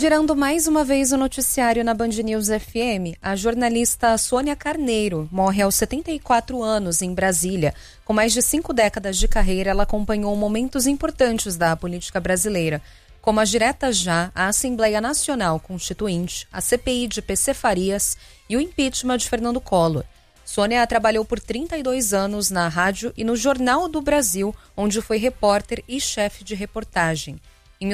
Girando mais uma vez o noticiário na Band News FM, a jornalista Sônia Carneiro morre aos 74 anos em Brasília. Com mais de 5 décadas de carreira, ela acompanhou momentos importantes da política brasileira, como a Direta Já, a Assembleia Nacional Constituinte, a CPI de PC Farias e o impeachment de Fernando Collor. Sônia trabalhou por 32 anos na rádio e no Jornal do Brasil, onde foi repórter e chefe de reportagem. Em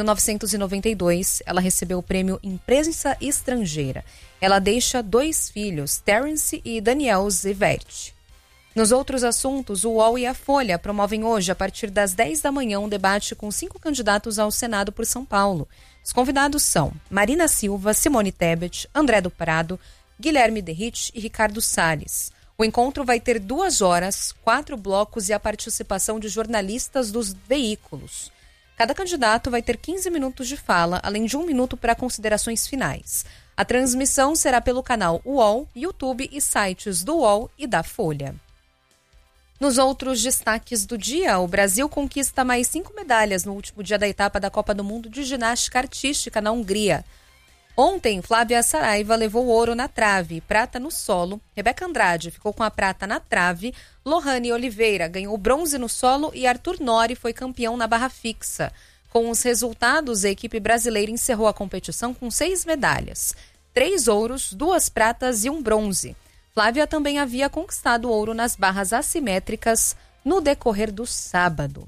1992, ela recebeu o prêmio Imprensa Estrangeira. Ela deixa 2 filhos, Terence e Daniel Zivert. Nos outros assuntos, o UOL e a Folha promovem hoje, a partir das 10 da manhã, um debate com 5 candidatos ao Senado por São Paulo. Os convidados são Marina Silva, Simone Tebet, André do Prado, Guilherme Derrich e Ricardo Salles. O encontro vai ter 2 horas, 4 blocos e a participação de jornalistas dos veículos. Cada candidato vai ter 15 minutos de fala, além de 1 minuto para considerações finais. A transmissão será pelo canal UOL, YouTube e sites do UOL e da Folha. Nos outros destaques do dia, o Brasil conquista mais 5 medalhas no último dia da etapa da Copa do Mundo de Ginástica Artística na Hungria. Ontem, Flávia Saraiva levou ouro na trave, prata no solo, Rebeca Andrade ficou com a prata na trave, Lohane Oliveira ganhou bronze no solo e Arthur Nori foi campeão na barra fixa. Com os resultados, a equipe brasileira encerrou a competição com 6 medalhas, 3 ouros, 2 pratas e 1 bronze. Flávia também havia conquistado ouro nas barras assimétricas no decorrer do sábado.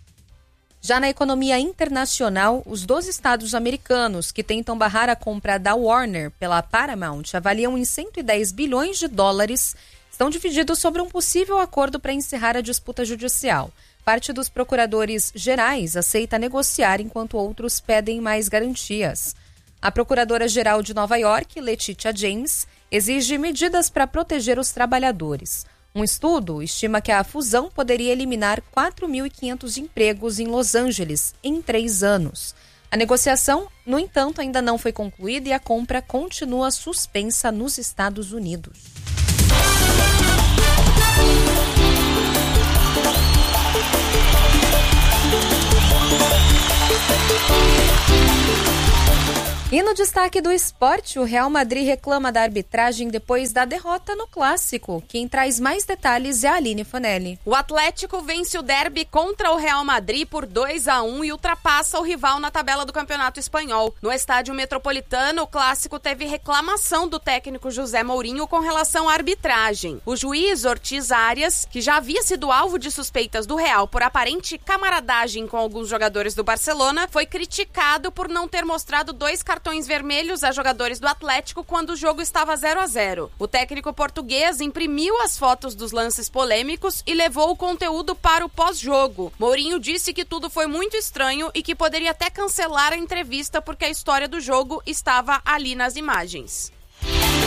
Já na economia internacional, os 12 estados americanos que tentam barrar a compra da Warner pela Paramount avaliam em 110 bilhões de dólares, estão divididos sobre um possível acordo para encerrar a disputa judicial. Parte dos procuradores gerais aceita negociar, enquanto outros pedem mais garantias. A procuradora-geral de Nova York, Letitia James, exige medidas para proteger os trabalhadores. Um estudo estima que a fusão poderia eliminar 4.500 empregos em Los Angeles em 3 anos. A negociação, no entanto, ainda não foi concluída e a compra continua suspensa nos Estados Unidos. E no destaque do esporte, o Real Madrid reclama da arbitragem depois da derrota no Clássico. Quem traz mais detalhes é a Aline Fanelli. O Atlético vence o derby contra o Real Madrid por 2-1 e ultrapassa o rival na tabela do Campeonato Espanhol. No Estádio Metropolitano, o Clássico teve reclamação do técnico José Mourinho com relação à arbitragem. O juiz Ortiz Arias, que já havia sido alvo de suspeitas do Real por aparente camaradagem com alguns jogadores do Barcelona, foi criticado por não ter mostrado 2 cartões vermelhos a jogadores do Atlético quando o jogo estava 0-0. O técnico português imprimiu as fotos dos lances polêmicos e levou o conteúdo para o pós-jogo. Mourinho disse que tudo foi muito estranho e que poderia até cancelar a entrevista porque a história do jogo estava ali nas imagens.